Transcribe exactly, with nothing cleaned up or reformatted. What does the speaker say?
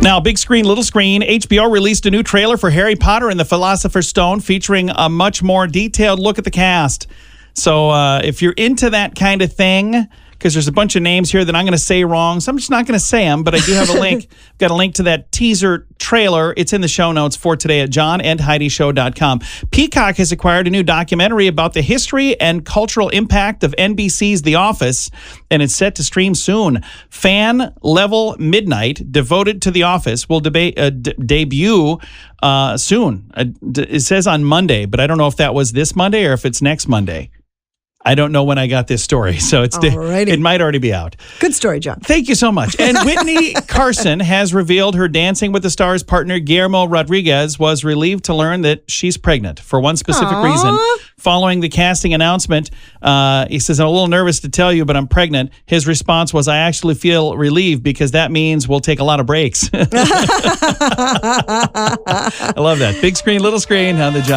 Now, big screen, little screen, H B O released a new trailer for Harry Potter and the Philosopher's Stone featuring a much more detailed look at the cast. So uh, if you're into that kind of thing, because there's a bunch of names here that I'm going to say wrong, so I'm just not going to say them, but I do have a link. I've got a link to that teaser trailer. It's in the show notes for today at john and heidi show dot com. Peacock has acquired a new documentary about the history and cultural impact of N B C's The Office, and it's set to stream soon. Fan Level Midnight, devoted to The Office, will debate, uh, d- debut uh, soon. Uh, d- it says on Monday, but I don't know if that was this Monday or if it's next Monday. I don't know when I got this story, so it's Alrighty. it might already be out. Good story, John. Thank you so much. And Whitney Carson has revealed her Dancing with the Stars partner, Guillermo Rodriguez, was relieved to learn that she's pregnant for one specific Aww. reason. Following the casting announcement, uh, he says, I'm a little nervous to tell you, but I'm pregnant. His response was, I actually feel relieved because that means we'll take a lot of breaks. I love that. Big screen, little screen on the John.